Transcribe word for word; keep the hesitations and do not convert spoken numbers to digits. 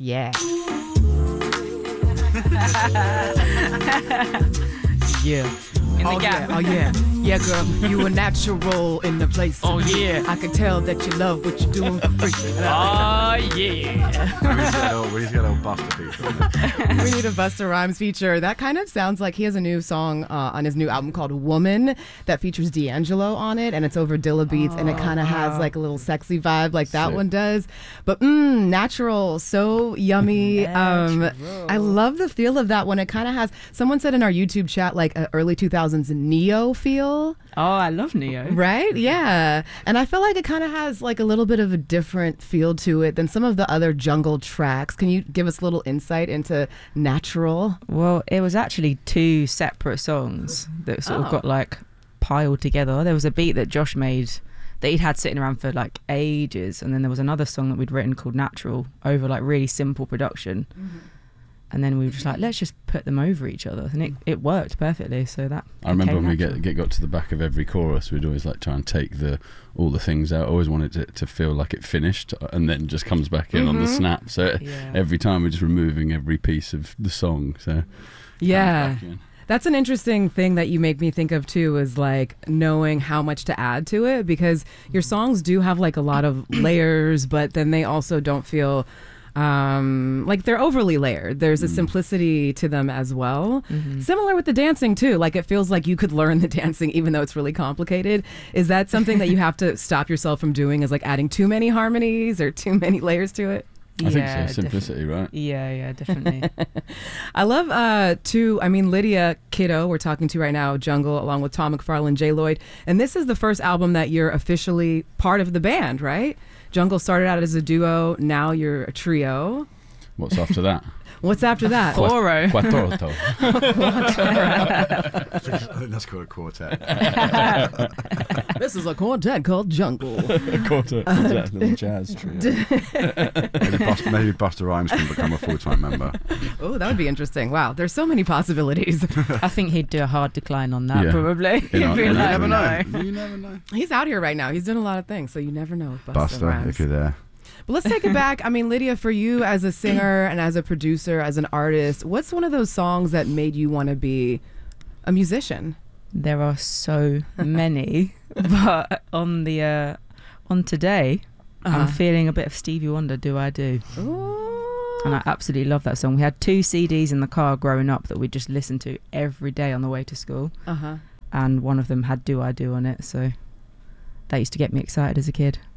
Yeah. Yeah. In the oh, gap. Yeah. Oh, yeah. Yeah, girl, you a natural in the place. Oh, yeah. I can tell that you love what you're doing for free. Oh, yeah. We need to get a Busta feature. We need a Busta Rhymes feature. That kind of sounds like he has a new song uh, on his new album called Woman that features D'Angelo on it, and it's over Dilla Beats, oh, and it kind of has like a little sexy vibe like that Sick. One does. But mmm, natural, so yummy. Um, I love the feel of that one. It kind of has, someone said in our YouTube chat, like an early two thousands Neo feel. Oh, I love Neo. Right? Yeah. And I feel like it kind of has like a little bit of a different feel to it than some of the other jungle tracks. Can you give us a little insight into Natural? Well, it was actually two separate songs that sort Oh. of got like piled together. There was a beat that Josh made that he'd had sitting around for like ages, and then there was another song that we'd written called Natural over like really simple production. Mm-hmm. And then we were just like, let's just put them over each other, and it, it worked perfectly. So that I remember when natural. we get, get got to the back of every chorus, we'd always like try and take the all the things out. Always wanted it to feel like it finished, and then just comes back in mm-hmm. on the snap. So yeah. every time we're just removing every piece of the song. So yeah. That's an interesting thing that you make me think of too, is like knowing how much to add to it, because your songs do have like a lot of layers, but then they also don't feel um like they're overly layered. There's a simplicity to them as well. Mm-hmm. Similar with the dancing too, like it feels like you could learn the dancing even though it's really complicated. Is that something that you have to stop yourself from doing, is like adding too many harmonies or too many layers to it? I yeah, think so. Simplicity, definitely. right? Yeah, yeah, definitely. I love uh too, I mean, Lydia Kiddo, we're talking to right now, Jungle, along with Tom McFarlane, J. Lloyd, and this is the first album that you're officially part of the band, right? Jungle started out as a duo, now you're a trio. What's after that? What's after that? Foro. Quattorto. I think that's called a quartet. This is a quartet called Jungle. A quartet, uh, little jazz trio. maybe, Busta, maybe Busta Rhymes can become a full-time member. Oh, that would be interesting. Wow, there's so many possibilities. I think he'd do a hard decline on that, Yeah. probably. You know, He'd be you like, never know. no. You never know. He's out here right now. He's doing a lot of things, so you never know with Busta, Busta, Rhymes. if you're there. But let's take it back. I mean, Lydia, for you as a singer and as a producer, as an artist, what's one of those songs that made you want to be a musician? There are so many, but on the uh, on today, Uh-huh. I'm feeling a bit of Stevie Wonder. Do I do? Ooh. And I absolutely love that song. We had two C Ds in the car growing up that we just listened to every day on the way to school, Uh-huh. and one of them had Do I Do on it. So that used to get me excited as a kid.